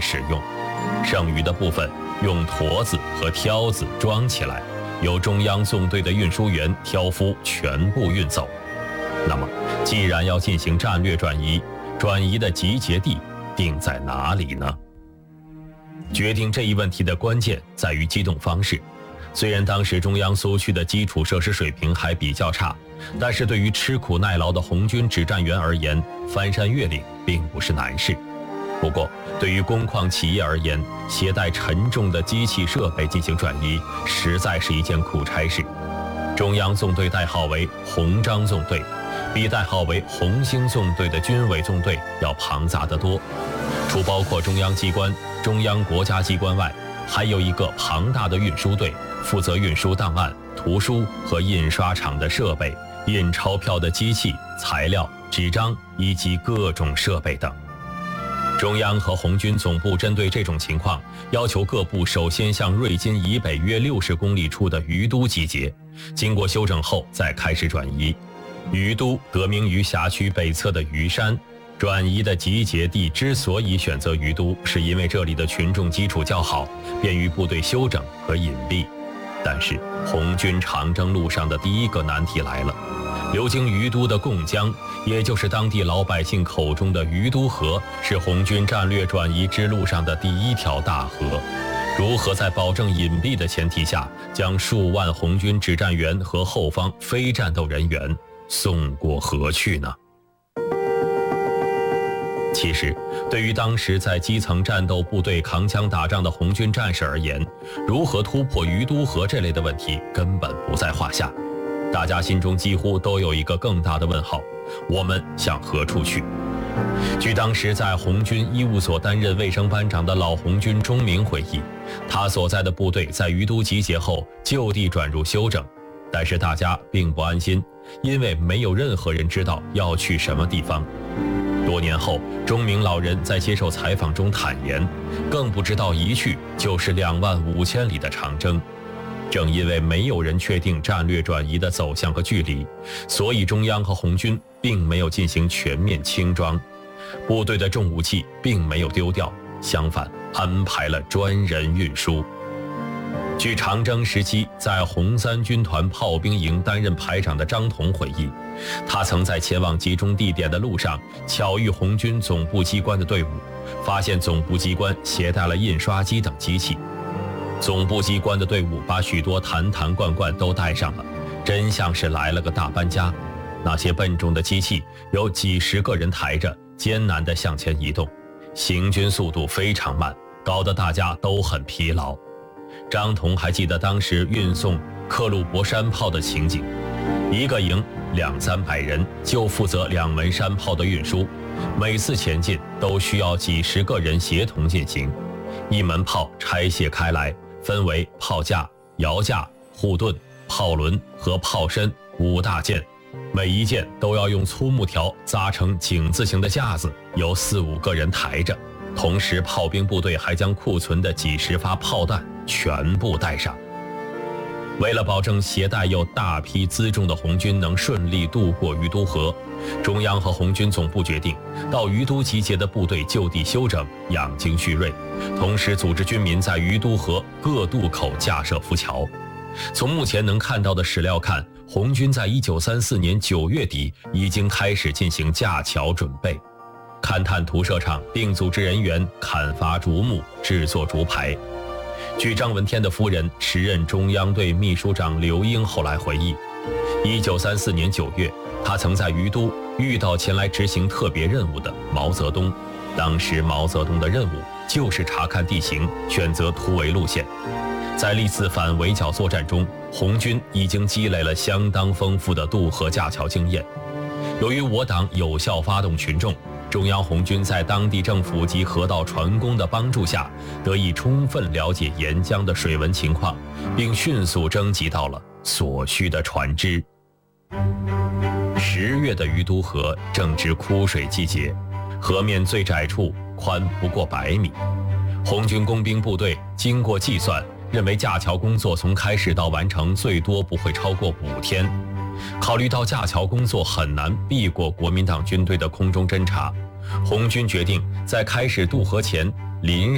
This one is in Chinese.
使用，剩余的部分用驼子和挑子装起来，由中央纵队的运输员挑夫全部运走。那么，既然要进行战略转移，转移的集结地定在哪里呢？决定这一问题的关键在于机动方式。虽然当时中央苏区的基础设施水平还比较差，但是对于吃苦耐劳的红军指战员而言，翻山越岭并不是难事。不过，对于工矿企业而言，携带沉重的机器设备进行转移，实在是一件苦差事。中央纵队代号为红章纵队，比代号为红星纵队的军委纵队要庞杂得多。除包括中央机关、中央国家机关外，还有一个庞大的运输队，负责运输档案、图书和印刷厂的设备、印钞票的机器、材料、纸张以及各种设备等。中央和红军总部针对这种情况，要求各部首先向瑞金以北约60公里处的于都集结，经过休整后再开始转移。于都得名于辖区北侧的于山。转移的集结地之所以选择于都，是因为这里的群众基础较好，便于部队休整和隐蔽。但是红军长征路上的第一个难题来了，流经于都的贡江，也就是当地老百姓口中的于都河，是红军战略转移之路上的第一条大河。如何在保证隐蔽的前提下，将数万红军指战员和后方非战斗人员送过河去呢？其实，对于当时在基层战斗部队扛枪打仗的红军战士而言，如何突破于都河这类的问题根本不在话下。大家心中几乎都有一个更大的问号：我们向何处去？据当时在红军医务所担任卫生班长的老红军钟鸣回忆，他所在的部队在于都集结后就地转入休整，但是大家并不安心，因为没有任何人知道要去什么地方。多年后，钟鸣老人在接受采访中坦言，更不知道一去就是25000里的长征。正因为没有人确定战略转移的走向和距离，所以中央和红军并没有进行全面轻装，部队的重武器并没有丢掉，相反安排了专人运输。据长征时期在红三军团炮兵营担任排长的张同回忆，他曾在前往集中地点的路上巧遇红军总部机关的队伍，发现总部机关携带了印刷机等机器。总部机关的队伍把许多坛罐罐都带上了，真像是来了个大搬家。那些笨重的机器有几十个人抬着，艰难地向前移动，行军速度非常慢，搞得大家都很疲劳。张同还记得当时运送克虏伯山炮的情景，一个营200-300人就负责2门山炮的运输，每次前进都需要几十个人协同进行。一门炮拆卸开来，分为炮架、摇架、护盾、炮轮和炮身5大件，每一件都要用粗木条扎成井字形的架子，由4-5个人抬着。同时，炮兵部队还将库存的几十发炮弹全部带上。为了保证携带有大批辎重的红军能顺利渡过于都河，中央和红军总部决定到于都集结的部队就地休整，养精蓄锐，同时组织军民在于都河各渡口架设浮桥。从目前能看到的史料看，红军在1934年9月底已经开始进行架桥准备，勘探土设场，并组织人员砍伐竹木，制作竹排。据张闻天的夫人、时任中央队秘书长刘英后来回忆，1934年9月，他曾在于都遇到前来执行特别任务的毛泽东。当时毛泽东的任务就是查看地形，选择突围路线。在历次反围剿作战中，红军已经积累了相当丰富的渡河架桥经验。由于我党有效发动群众，中央红军在当地政府及河道船工的帮助下，得以充分了解沿江的水文情况，并迅速征集到了所需的船只。10月的于都河正值枯水季节，河面最窄处宽不过100米。红军工兵部队经过计算，认为架桥工作从开始到完成最多不会超过5天。考虑到架桥工作很难避过国民党军队的空中侦察，红军决定在开始渡河前临